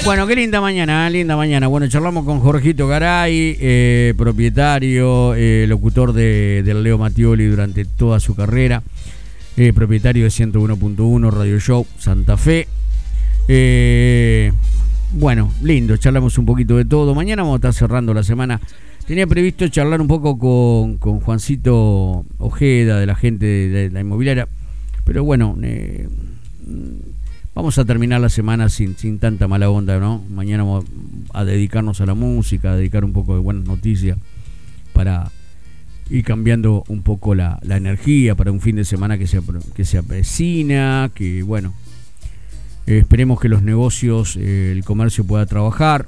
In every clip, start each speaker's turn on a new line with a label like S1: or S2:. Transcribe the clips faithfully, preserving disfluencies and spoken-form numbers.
S1: Bueno, qué linda mañana, linda mañana. Bueno, charlamos con Jorgito Garay, eh, propietario, eh, locutor de, del Leo Mattioli durante toda su carrera, eh, propietario de ciento uno punto uno Radio Show Santa Fe. Eh, bueno, lindo, charlamos un poquito de todo. Mañana vamos a estar cerrando la semana. Tenía previsto charlar un poco con, con Juancito Ojeda, de la gente de, de la inmobiliaria, pero bueno, eh, vamos a terminar la semana sin, sin tanta mala onda, ¿no? Mañana vamos a dedicarnos a la música, a dedicar un poco de buenas noticias para ir cambiando un poco la, la energía para un fin de semana que se, que se avecina, que bueno, eh, esperemos que los negocios, eh, el comercio pueda trabajar.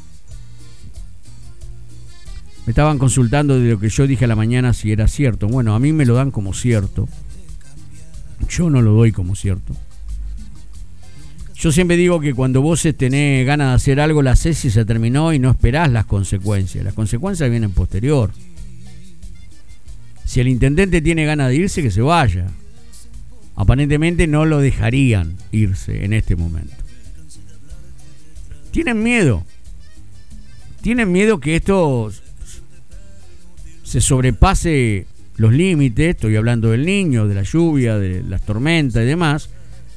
S1: Me estaban consultando de lo que yo dije a la mañana si era cierto. Bueno, a mí me lo dan como cierto. Yo no lo doy como cierto. Yo siempre digo que cuando vos tenés ganas de hacer algo, la haces y se terminó y no esperás las consecuencias. Las consecuencias vienen posterior. Si el intendente tiene ganas de irse, que se vaya. Aparentemente no lo dejarían irse en este momento. Tienen miedo. Tienen miedo que esto se sobrepase los límites. Estoy hablando del niño, de la lluvia, de las tormentas y demás.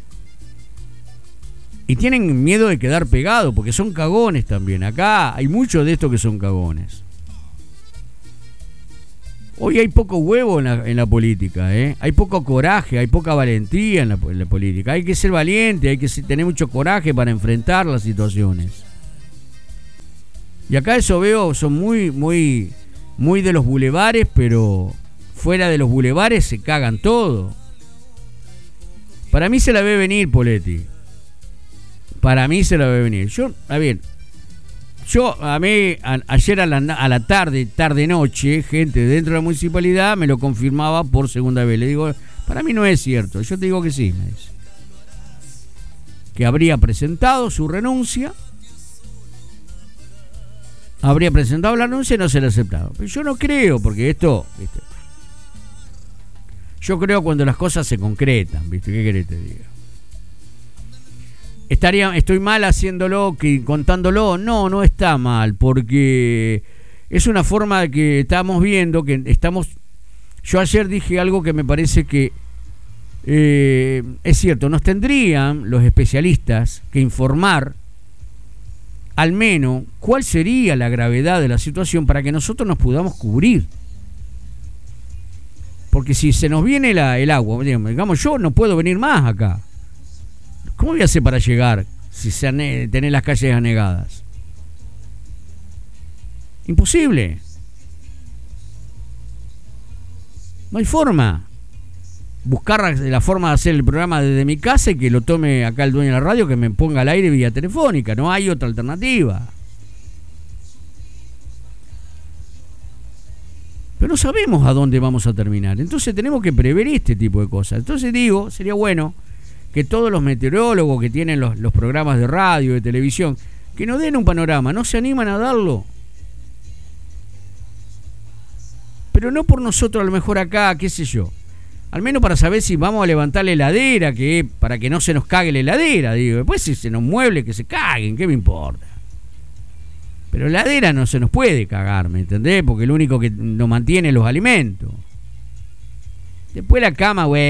S1: Y tienen miedo de quedar pegados, porque son cagones también. Acá hay muchos de estos que son cagones. Hoy hay poco huevo en la, en la política, ¿eh? Hay poco coraje, hay poca valentía en la, en la política. Hay que ser valiente, hay que tener mucho coraje para enfrentar las situaciones. Y acá eso veo, son muy, muy, muy de los bulevares, pero fuera de los bulevares se cagan todo. Para mí se la ve venir, Poletti. Para mí se la ve venir. Yo, a ver, yo a mí a, ayer a la, a la tarde, tarde noche, gente dentro de la municipalidad me lo confirmaba por segunda vez. Le digo, para mí no es cierto. Yo te digo que sí, me dice. Que habría presentado su renuncia. Habría presentado la renuncia y no se la ha aceptado. Pero yo no creo, porque esto, ¿viste? Yo creo cuando las cosas se concretan, ¿viste? ¿Qué querés que te diga? Estaría, estoy mal haciéndolo, que contándolo. No, no está mal, porque es una forma de que estamos viendo que estamos. Yo ayer dije algo que me parece que eh, es cierto. Nos tendrían los especialistas que informar al menos cuál sería la gravedad de la situación para que nosotros nos podamos cubrir. Porque si se nos viene la, el agua, digamos, yo no puedo venir más acá. ¿Cómo voy a hacer para llegar si se ane- tenés las calles anegadas? Imposible. No hay forma. Buscar la forma de hacer el programa desde mi casa y que lo tome acá el dueño de la radio, que me ponga al aire vía telefónica. No hay otra alternativa. Pero no sabemos a dónde vamos a terminar. Entonces tenemos que prever este tipo de cosas. Entonces digo, sería bueno que todos los meteorólogos que tienen los, los programas de radio, de televisión, que nos den un panorama. No se animan a darlo. Pero no por nosotros, a lo mejor acá, qué sé yo. Al menos para saber si vamos a levantar la heladera, que para que no se nos cague la heladera, digo. Después si se nos mueble, que se caguen, ¿qué me importa? Pero la heladera no se nos puede cagar, ¿me entendés? Porque lo único que nos mantiene es los alimentos. Después la cama, güey.